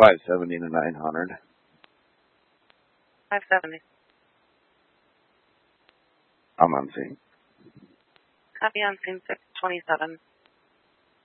570 to 900. 570. I'm on scene. Copy on scene 627.